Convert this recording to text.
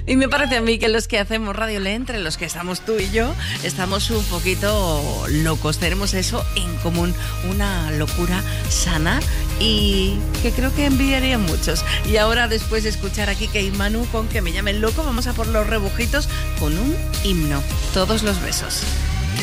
Y me parece a mí que los que hacemos Radio Le, entre los que estamos tú y yo, estamos un poquito locos. Tenemos eso en común, una locura sana y que creo que envidiarían muchos. Y ahora, después de escuchar aquí que Manu con Que me llamen loco, vamos a por los rebujitos con un himno. Todos los besos.